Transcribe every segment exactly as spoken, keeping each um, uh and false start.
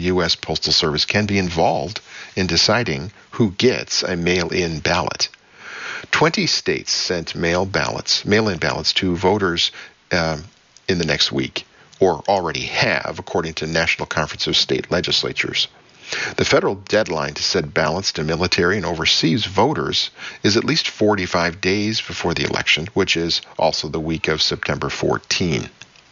U S Postal Service can be involved in deciding who gets a mail-in ballot. Twenty states sent mail ballots, mail-in ballots to voters uh, in the next week, or already have, according to National Conference of State Legislatures. The federal deadline to send ballots to military and overseas voters is at least forty-five days before the election, which is also the week of September fourteenth.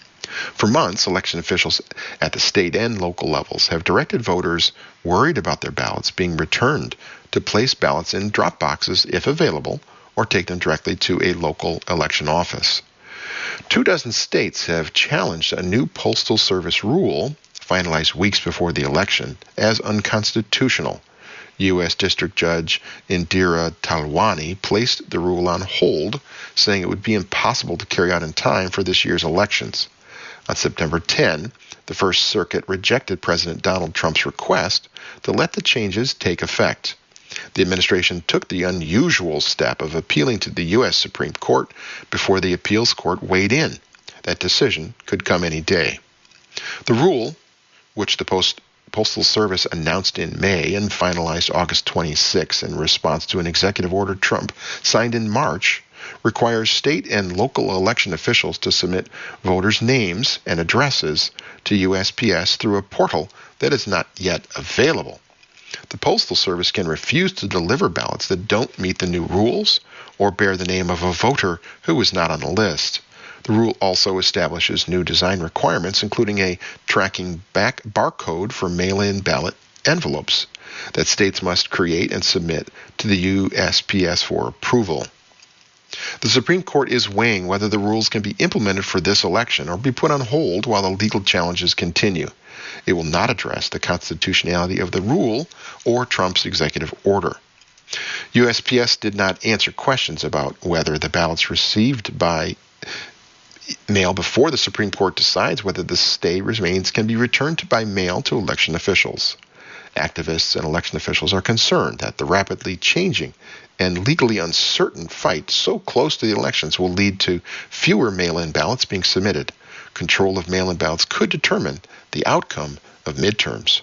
For months, election officials at the state and local levels have directed voters worried about their ballots being returned to place ballots in drop boxes if available, or take them directly to a local election office. Two dozen states have challenged a new Postal Service rule finalized weeks before the election as unconstitutional. U S District Judge Indira Talwani placed the rule on hold, saying it would be impossible to carry out in time for this year's elections. On September tenth, the First Circuit rejected President Donald Trump's request to let the changes take effect. The administration took the unusual step of appealing to the U S Supreme Court before the appeals court weighed in. That decision could come any day. The rule, which the Post, Postal Service announced in May and finalized August twenty-sixth in response to an executive order Trump signed in March, requires state and local election officials to submit voters' names and addresses to U S P S through a portal that is not yet available. The Postal Service can refuse to deliver ballots that don't meet the new rules or bear the name of a voter who is not on the list. The rule also establishes new design requirements, including a tracking back barcode for mail-in ballot envelopes that states must create and submit to the U S P S for approval. The Supreme Court is weighing whether the rules can be implemented for this election or be put on hold while the legal challenges continue. It will not address the constitutionality of the rule or Trump's executive order. U S P S did not answer questions about whether the ballots received by mail before the Supreme Court decides whether the stay remains can be returned by mail to election officials. Activists and election officials are concerned that the rapidly changing and legally uncertain fight so close to the elections will lead to fewer mail-in ballots being submitted. Control of mail-in ballots could determine the outcome of midterms.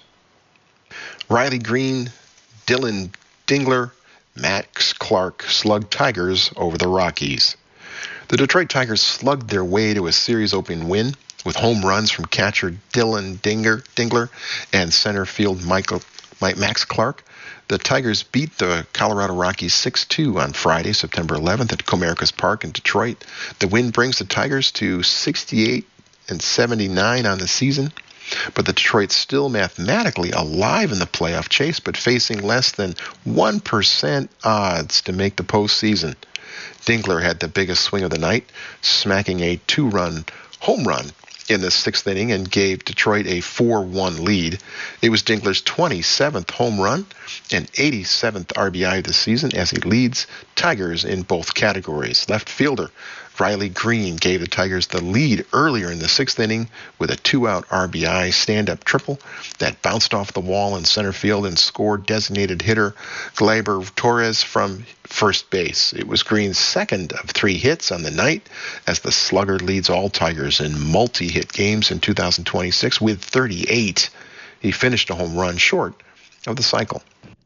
Riley Green, Dylan Dingler, Max Clark slugged Tigers over the Rockies. The Detroit Tigers slugged their way to a series-opening win with home runs from catcher Dylan Dinger, Dingler and center field Michael, Mike, Max Clark. The Tigers beat the Colorado Rockies six two on Friday, September eleventh at Comerica's Park in Detroit. The win brings the Tigers to sixty-eight and seventy-nine on the season, but the Detroit's still mathematically alive in the playoff chase, but facing less than one percent odds to make the postseason. Dingler had the biggest swing of the night, smacking a two-run home run in the sixth inning and gave Detroit a four one lead. It was Dingler's twenty-seventh home run and eighty-seventh R B I of the season as he leads Tigers in both categories. Left fielder Riley Green gave the Tigers the lead earlier in the sixth inning with a two-out R B I stand-up triple that bounced off the wall in center field and scored designated hitter Gleyber Torres from first base. It was Green's second of three hits on the night as the slugger leads all Tigers in multi-hit games in two thousand twenty-six with thirty-eight. He finished a home run short of the cycle.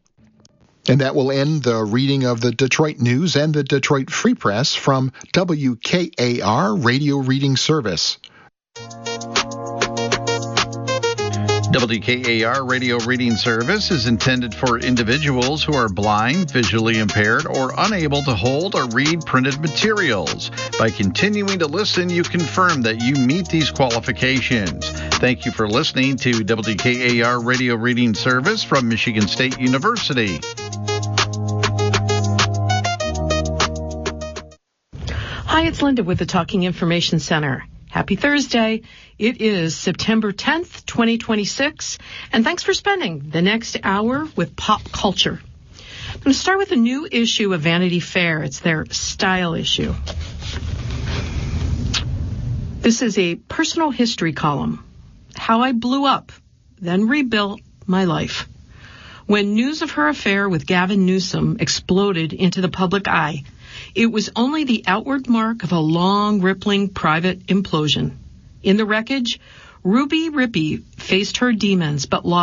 And that will end the reading of the Detroit News and the Detroit Free Press from W K A R Radio Reading Service. W K A R Radio Reading Service is intended for individuals who are blind, visually impaired, or unable to hold or read printed materials. By continuing to listen, you confirm that you meet these qualifications. Thank you for listening to W K A R Radio Reading Service from Michigan State University. Hi, it's Linda with the Talking Information Center. Happy Thursday. It is September tenth, twenty twenty-six, and thanks for spending the next hour with pop culture. I'm going to start with a new issue of Vanity Fair. It's their style issue. This is a personal history column. How I blew up, then rebuilt my life. When news of her affair with Gavin Newsom exploded into the public eye, it was only the outward mark of a long, rippling private implosion. In the wreckage, Ruby Rippey faced her demons but lost